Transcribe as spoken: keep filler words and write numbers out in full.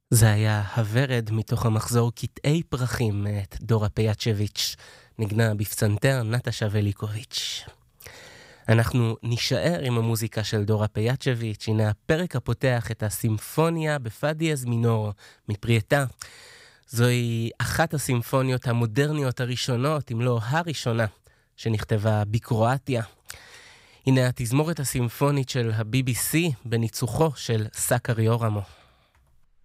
זה היה הוורד מתוך המחזור קטעי פרחים מאת דורה פיאצ'ביץ', נגנה בפסנתר נטשה וליקוביץ'. אנחנו נשאר עם המוזיקה של דורה פיאצ'ביץ', הנה הפרק הפותח את הסימפוניה בפא דיאז מינור מפריאטה. זוהי אחת הסימפוניות המודרניות הראשונות, אם לא הראשונה, שנכתבה בקרואטיה. הנה התזמורת הסימפונית של ה-בי בי סי בניצוחו של סאקרי אורמו.